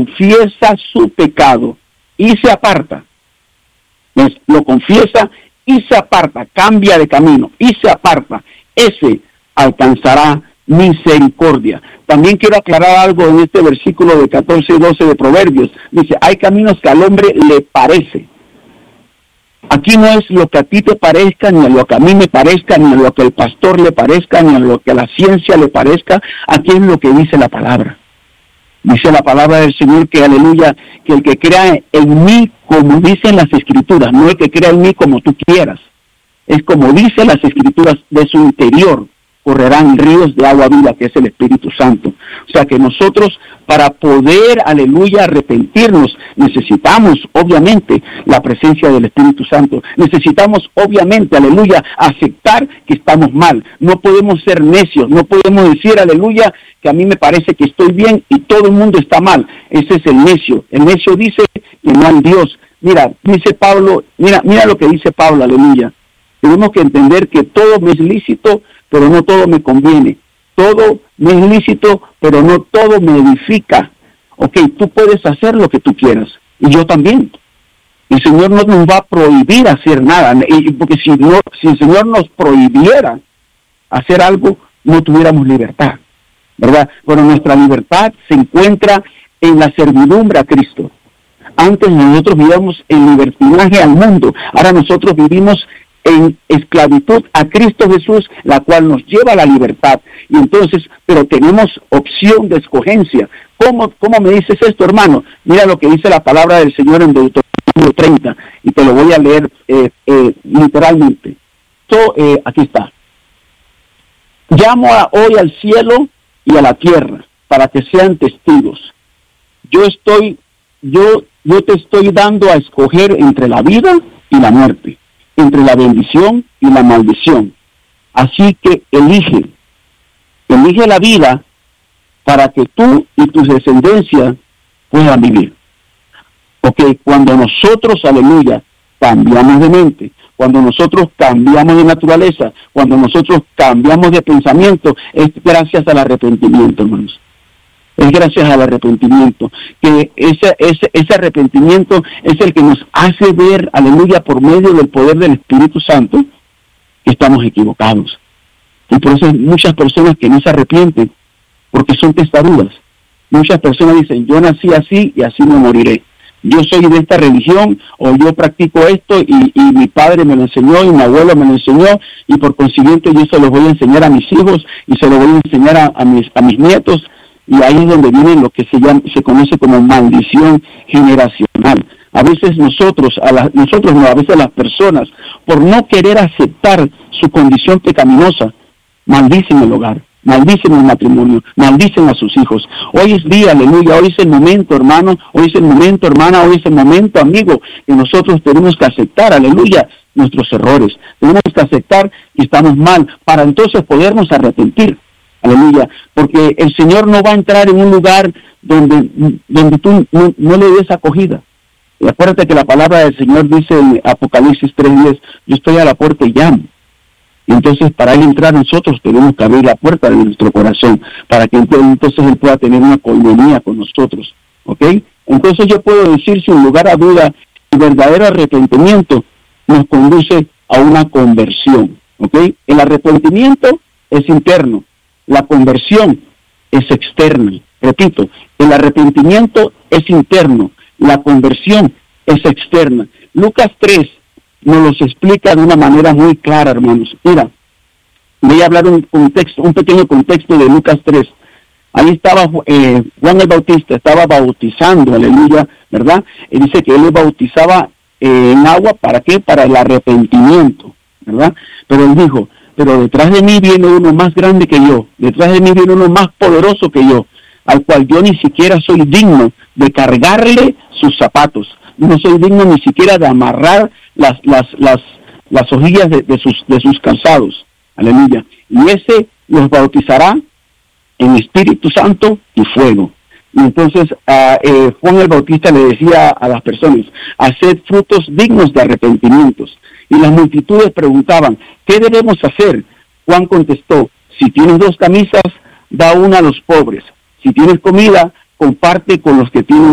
confiesa su pecado y se aparta, lo confiesa y se aparta, cambia de camino y se aparta, ese alcanzará misericordia. También quiero aclarar algo en este versículo de 14 y 12 de Proverbios. Dice, hay caminos que al hombre le parece. Aquí no es lo que a ti te parezca, ni a lo que a mí me parezca, ni a lo que al pastor le parezca, ni a lo que a la ciencia le parezca. Aquí es lo que dice la palabra. Dice la palabra del Señor que, aleluya, que el que crea en mí, como dicen las Escrituras, no el que crea en mí como tú quieras. Es como dicen las Escrituras, de su interior correrán ríos de agua viva, que es el Espíritu Santo. O sea que nosotros, para poder, aleluya, arrepentirnos, necesitamos, obviamente, la presencia del Espíritu Santo. Necesitamos, obviamente, aleluya, aceptar que estamos mal. No podemos ser necios, no podemos decir, aleluya, que a mí me parece que estoy bien y todo el mundo está mal. Ese es el necio. El necio dice que no hay Dios. Mira, dice Pablo, mira lo que dice Pablo, aleluya. Tenemos que entender que todo me es lícito, pero no todo me conviene. Todo me es lícito, pero no todo me edifica. Ok, tú puedes hacer lo que tú quieras, y yo también. El Señor no nos va a prohibir hacer nada, porque si el Señor nos prohibiera hacer algo, no tuviéramos libertad, ¿verdad? Pero nuestra libertad se encuentra en la servidumbre a Cristo. Antes nosotros vivíamos en libertinaje al mundo, ahora nosotros vivimos en esclavitud a Cristo Jesús, la cual nos lleva a la libertad. Y entonces, pero tenemos opción de escogencia. ¿Cómo me dices esto, hermano? Mira lo que dice la palabra del Señor en Deuteronomio 30, y te lo voy a leer literalmente. Aquí está. Llamo hoy al cielo y a la tierra, para que sean testigos. Yo te estoy dando a escoger entre la vida y la muerte, entre la bendición y la maldición. Así que elige la vida para que tú y tus descendencias puedan vivir. Ok, cuando nosotros, aleluya, cambiamos de mente, cuando nosotros cambiamos de naturaleza, cuando nosotros cambiamos de pensamiento, es gracias al arrepentimiento, hermanos. Es gracias al arrepentimiento, que ese arrepentimiento es el que nos hace ver, aleluya, por medio del poder del Espíritu Santo, que estamos equivocados. Y por eso hay muchas personas que no se arrepienten, porque son testarudas. Muchas personas dicen, yo nací así y así me moriré. Yo soy de esta religión, o yo practico esto, y mi padre me lo enseñó, y mi abuelo me lo enseñó, y por consiguiente yo se lo voy a enseñar a mis hijos, y se lo voy a enseñar a mis nietos. Y ahí es donde viene lo que se conoce como maldición generacional. A veces a veces las personas, por no querer aceptar su condición pecaminosa, maldicen el hogar, maldicen el matrimonio, maldicen a sus hijos. Hoy es día, aleluya, hoy es el momento, hermano, hoy es el momento, hermana, hoy es el momento, amigo, que nosotros tenemos que aceptar, aleluya, nuestros errores. Tenemos que aceptar que estamos mal, para entonces podernos arrepentir. Aleluya, porque el Señor no va a entrar en un lugar donde tú no le des acogida. Y acuérdate que la palabra del Señor dice en Apocalipsis 3:10, yo estoy a la puerta y llamo. Y entonces para Él entrar nosotros tenemos que abrir la puerta de nuestro corazón, para que entonces Él pueda tener una coinonía con nosotros. ¿Ok? Entonces yo puedo decir sin lugar a duda, el verdadero arrepentimiento nos conduce a una conversión. ¿Ok? El arrepentimiento es interno. La conversión es externa. Repito, el arrepentimiento es interno, la conversión es externa. Lucas 3 nos los explica de una manera muy clara, hermanos. Mira, voy a hablar un pequeño contexto de Lucas 3. Ahí estaba Juan el Bautista, estaba bautizando, aleluya, ¿verdad? Y dice que él le bautizaba en agua, ¿para qué? Para el arrepentimiento, ¿verdad? Pero él dijo, pero detrás de mí viene uno más grande que yo, detrás de mí viene uno más poderoso que yo, al cual yo ni siquiera soy digno de cargarle sus zapatos, no soy digno ni siquiera de amarrar las hojillas de sus calzados, aleluya, y ese los bautizará en Espíritu Santo y fuego. Y entonces Juan el Bautista le decía a las personas, haced frutos dignos de arrepentimientos. Y las multitudes preguntaban, ¿qué debemos hacer? Juan contestó, si tienes 2 camisas, da una a los pobres. Si tienes comida, comparte con los que tienen